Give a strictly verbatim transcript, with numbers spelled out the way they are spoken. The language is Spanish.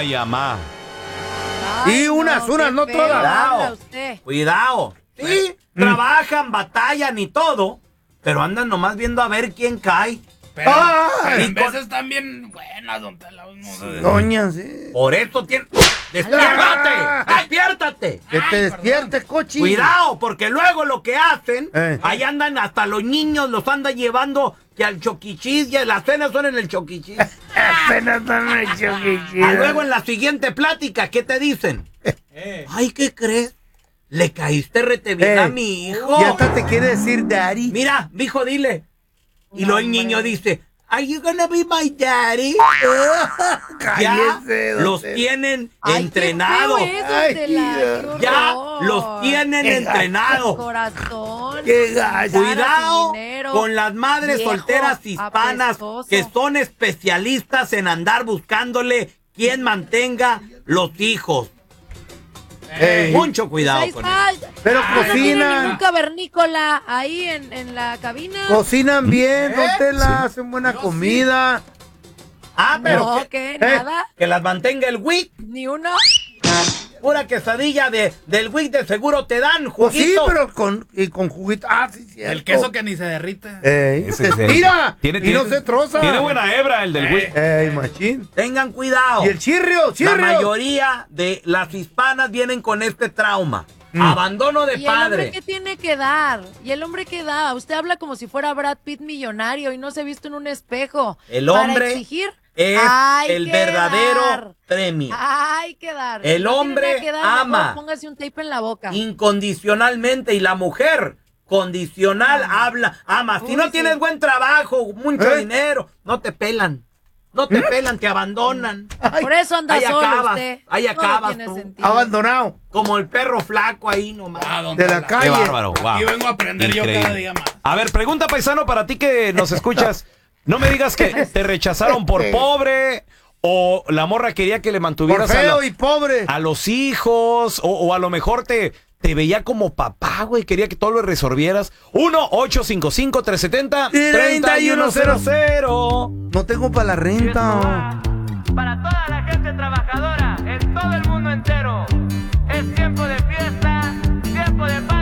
Ay, amá. Ay, y unas, no, unas, no todas. Cuidado, cuidado. Sí, mm. trabajan, batallan y todo, pero andan nomás viendo a ver quién cae. Pero, ah, pero en con... veces también buenas, don Tela. No sé. Doña, sí. Por eso tiene... ¡Despiértate! Ah, ¡Despiértate! Que te despiertes, cochi. Cuidado, porque luego lo que hacen, eh. ahí andan hasta los niños, los andan llevando que al choquichis, y las cenas son en el choquichis. Las cenas son en el choquichis. Ah, luego en la siguiente plática, ¿qué te dicen? Eh. Ay, ¿qué crees? Le caíste rete bien eh. a mi hijo. Y hasta te quiere decir daddy. Mira, mijo, dile. Y luego el niño dice, ¿Are you gonna be my daddy? Ya los tienen Ay, entrenados. Qué feo eso, Tela, ya los tienen qué entrenados. Corazón. Qué Cuidado con las madres viejo, solteras hispanas apestoso. Que son especialistas en andar buscándole quien mantenga los hijos. Hey. Mucho cuidado pues con eso. Pero ah, cocinan. No un cavernícola ahí en, en la cabina. Cocinan bien, ¿Eh? no te la sí. hacen buena Yo comida. Sí. Ah, pero no, que, ¿qué? ¿eh? ¿Nada? Que las mantenga el W I C. Ni uno. Pura quesadilla de, del W I C de seguro te dan, juguito. Pues sí, pero con, y con juguito. Ah, sí, cierto. El queso que ni se derrite. Ey, se tira tiene, y tiene, no se troza. Tiene buena hebra el del W I C. Ey, machín. Tengan cuidado. Y el chirrio, chirrio. La mayoría de las hispanas vienen con este trauma. Mm. Abandono de ¿Y padre. ¿Y el hombre qué tiene que dar? ¿Y el hombre qué da? Usted habla como si fuera Brad Pitt millonario y no se ha visto en un espejo. El hombre para exigir, es el verdadero dar. premio. Hay que dar. El no hombre que dar, ama. Póngase un tape en la boca. Incondicionalmente. Y la mujer condicional ah. habla, ama. Si Uy, no sí. tienes buen trabajo, mucho ¿Eh? dinero, no te pelan. No te ¿Eh? pelan, te abandonan. Ay, por eso anda solo acabas, usted. Ahí acabas no tú. Abandonado. Como el perro flaco ahí nomás. Ah, de la calle. Qué bárbaro, wow. Y vengo a aprender Increíble. yo cada día más. A ver, pregunta, paisano, para ti que nos escuchas. No me digas que te rechazaron por pobre o la morra quería que le mantuvieras por feo a, la, y pobre. a los hijos o, o a lo mejor te... Te veía como papá, güey. Quería que todo lo resolvieras. uno ocho cinco cinco, tres siete cero, tres uno cero cero. No tengo para la renta. Para toda la gente trabajadora en todo el mundo entero. Es tiempo de fiesta, tiempo de paz.